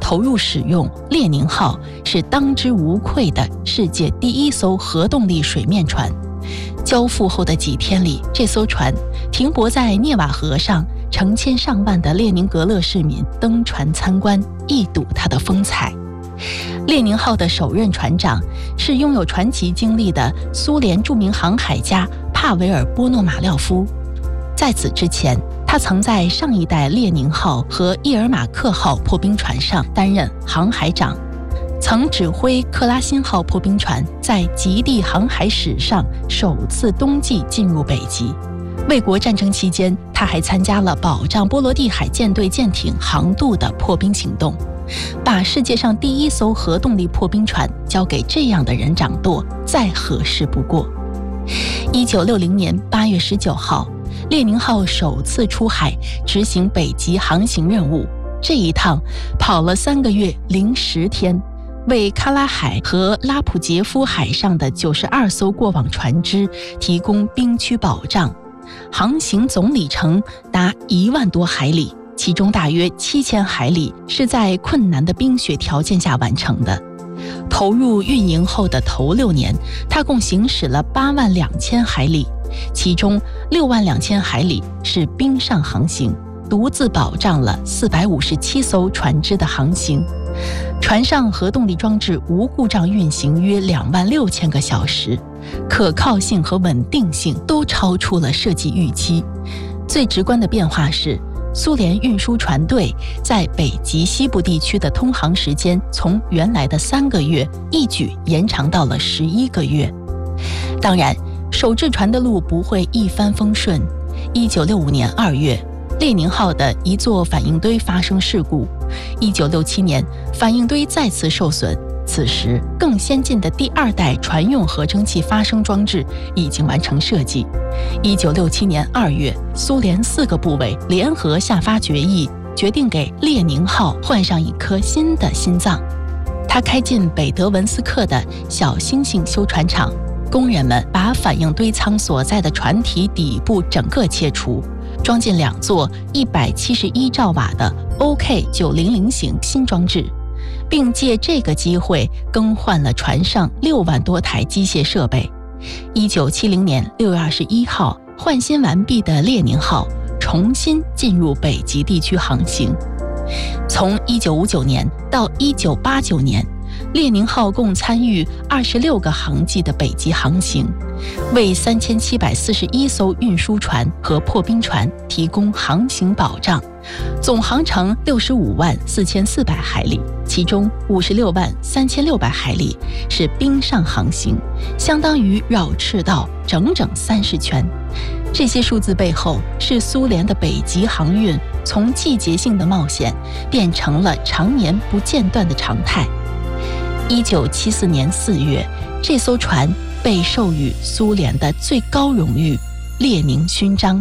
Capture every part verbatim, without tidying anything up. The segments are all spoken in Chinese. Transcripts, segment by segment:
投入使用，列宁号是当之无愧的世界第一艘核动力水面船。交付后的几天里，这艘船停泊在涅瓦河上，成千上万的列宁格勒市民登船参观，一睹它的风采。列宁号的首任船长是拥有传奇经历的苏联著名航海家帕维尔·波诺马廖夫。在此之前，他曾在上一代列宁号和伊尔马克号破冰船上担任航海长，曾指挥克拉辛号破冰船在极地航海史上首次冬季进入北极。卫国战争期间，他还参加了保障波罗的海舰队舰艇航渡的破冰行动。把世界上第一艘核动力破冰船交给这样的人掌舵，再合适不过。一九六零年八月十九号，列宁号首次出海执行北极航行任务，这一趟跑了三个月零十天，为喀拉海和拉普杰夫海上的九十二艘过往船只提供冰区保障，航行总里程达一万多海里，其中大约七千海里是在困难的冰雪条件下完成的。投入运营后的头六年，它共行驶了八万两千海里，其中六万两千海里是冰上航行，独自保障了四百五十七艘船只的航行。船上核动力装置无故障运行约两万六千个小时，可靠性和稳定性都超出了设计预期。最直观的变化是，苏联运输船队在北极西部地区的通航时间从原来的三个月一举延长到了十一个月。当然，手制船的路不会一帆风顺。一九六五年二月，列宁号的一座反应堆发生事故。一九六七年，反应堆再次受损。此时，更先进的第二代船用核蒸汽发生装置已经完成设计。一九六七年二月，苏联四个部委联合下发决议，决定给列宁号换上一颗新的心脏。他开进北德文斯克的小星星修船厂，工人们把反应堆舱所在的船体底部整个切除，装进两座一百七十一兆瓦的 O K 九零零型新装置，并借这个机会更换了船上六万多台机械设备。一九七零年六月二十一号，换新完毕的列宁号重新进入北极地区航行。从一九五九年到一九八九年，列宁号共参与二十六个航季的北极航行，为三千七百四十一艘运输船和破冰船提供航行保障，总航程六十五万四千四百海里，其中五十六万三千六百海里是冰上航行，相当于绕赤道整整三十圈。这些数字背后是苏联的北极航运从季节性的冒险变成了常年不间断的常态。一九七四年四月，这艘船被授予苏联的最高荣誉——列宁勋章。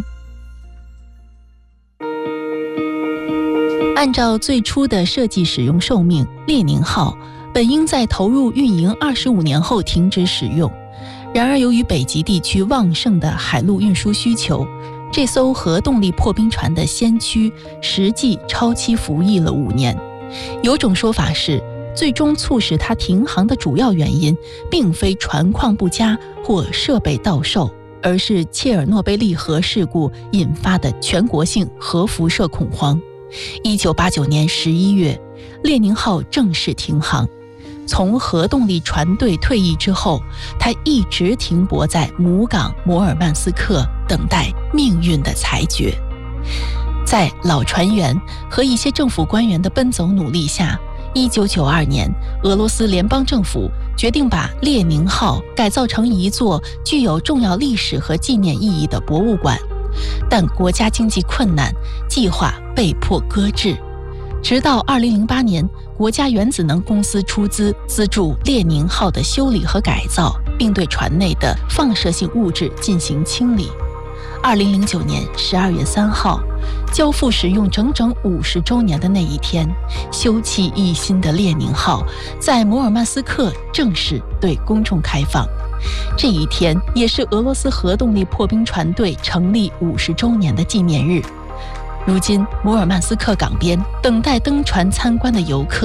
按照最初的设计使用寿命，列宁号本应在投入运营二十五年后停止使用。然而，由于北极地区旺盛的海陆运输需求，这艘核动力破冰船的先驱实际超期服役了五年。有种说法是，最终促使它停航的主要原因，并非船况不佳或设备到售，而是切尔诺贝利核事故引发的全国性核辐射恐慌。一九八九年十一月，列宁号正式停航。从核动力船队退役之后，他一直停泊在母港摩尔曼斯克，等待命运的裁决。在老船员和一些政府官员的奔走努力下，一九九二年，俄罗斯联邦政府决定把列宁号改造成一座具有重要历史和纪念意义的博物馆，但国家经济困难，计划被迫搁置。直到二零零八年，国家原子能公司出资资助列宁号的修理和改造，并对船内的放射性物质进行清理。二零零九年十二月三号，交付使用整整五十周年的那一天，休憩一新的列宁号在摩尔曼斯克正式对公众开放。这一天也是俄罗斯核动力破冰船队成立五十周年的纪念日。如今，摩尔曼斯克港边等待登船参观的游客